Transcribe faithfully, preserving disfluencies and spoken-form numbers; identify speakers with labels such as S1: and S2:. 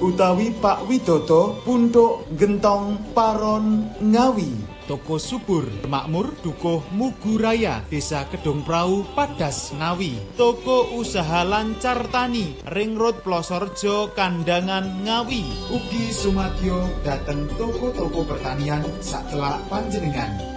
S1: utawi Pak Widodo Puntuk Gentong Paron Ngawi. Toko Subur Makmur Dukuh Muguraya Desa Kedung Prau Padas Ngawi. Toko Usaha Lancar Tani Ring Road Plosorjo Kandangan Ngawi. Ugi sumadyo dateng toko-toko pertanian sakelak panjenengan.